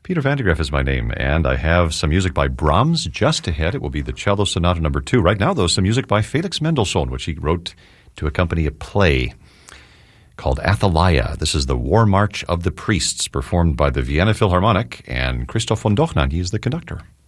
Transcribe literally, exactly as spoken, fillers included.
Peter Van de Graaff is my name, and I have some music by Brahms just ahead. It will be the Cello Sonata number two. Right now, though, some music by Felix Mendelssohn, which he wrote to accompany a play called Athaliah. This is the War March of the Priests, performed by the Vienna Philharmonic, and Christoph von Dochnan, he is the conductor.